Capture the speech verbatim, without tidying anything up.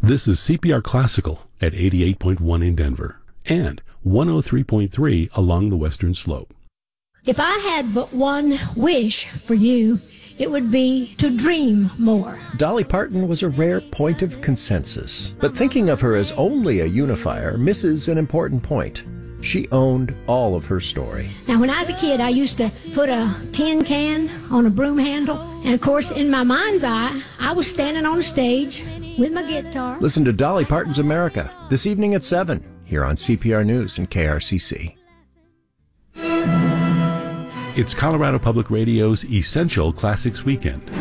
This is C P R Classical at eighty-eight point one in Denver and one oh three point three along the Western Slope. If I had but one wish for you, it would be to dream more. Dolly Parton was a rare point of consensus, but thinking of her as only a unifier misses an important point. She owned all of her story. Now, when I was a kid, I used to put a tin can on a broom handle, and of course, in my mind's eye, I was standing on a stage with my guitar. Listen to Dolly Parton's America this evening at seven here on C P R News and K R C C. It's Colorado Public Radio's Essential Classics Weekend.